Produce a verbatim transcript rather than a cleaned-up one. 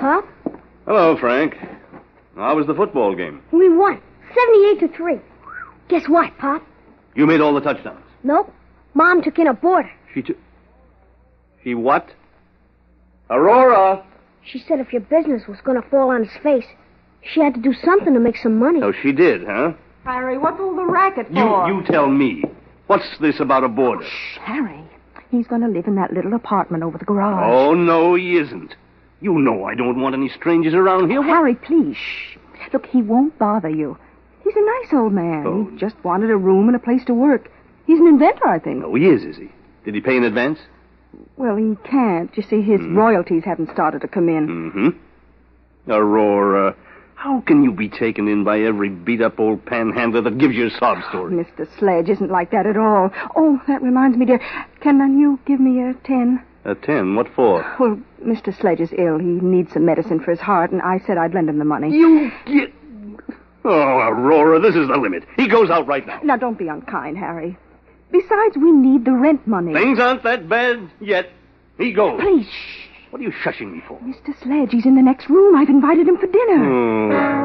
Pop. Hello, Frank. How was the football game? We won. seventy-eight to three. Guess what, Pop? You made all the touchdowns. Nope. Mom took in a boarder. She took... She what? Aurora! She said if your business was going to fall on his face, she had to do something to make some money. Oh, she did, huh? Harry, what's all the racket You, for? you tell me. What's this about a boarder? Shh, Harry. He's going to live in that little apartment over the garage. Oh, no, he isn't. You know I don't want any strangers around here. Oh, Harry, please, shh. Look, he won't bother you. He's a nice old man. Oh. He just wanted a room and a place to work. He's an inventor, I think. No, he is, is he? Did he pay in advance? Well, he can't. You see, his Mm. royalties haven't started to come in. Mm-hmm. Aurora, how can you be taken in by every beat-up old panhandler that gives you a sob story? Mister Sledge isn't like that at all. Oh, that reminds me, dear. Can you give me a ten? A ten? What for? Well, Mister Sledge is ill. He needs some medicine for his heart, and I said I'd lend him the money. You get... Oh, Aurora, this is the limit. He goes out right now. Now, don't be unkind, Harry. Besides, we need the rent money. Things aren't that bad yet. He goes. Please, shh. What are you shushing me for? Mister Sledge, he's in the next room. I've invited him for dinner. Oh.